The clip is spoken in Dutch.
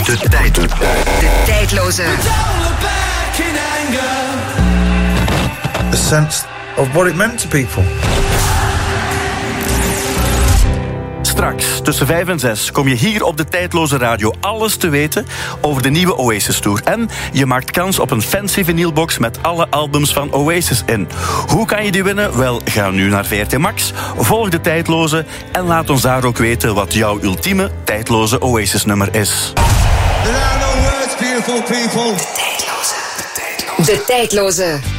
De tijdloze. A sense of what it meant to people. Straks, tussen 5 en 6, kom je hier op de Tijdloze Radio alles te weten over de nieuwe Oasis Tour. En je maakt kans op een fancy vinylbox met alle albums van Oasis in. Hoe kan je die winnen? Wel, ga nu naar VRT Max, volg de Tijdloze en laat ons daar ook weten wat jouw ultieme tijdloze Oasis-nummer is. De tijdloze.